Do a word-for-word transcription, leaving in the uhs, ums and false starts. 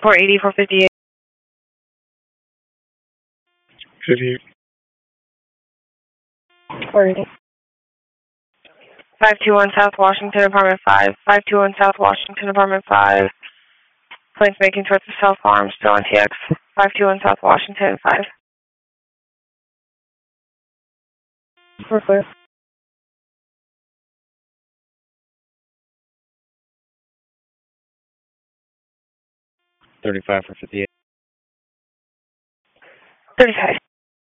Airport eighty four fifty-eight. fifty-eight. Forty. five two one South Washington, apartment five. five two one South Washington, apartment five. Plane's making towards the South Farm, still on T X. five two one South Washington, five. We're clear. thirty-five for fifty-eight. thirty-five.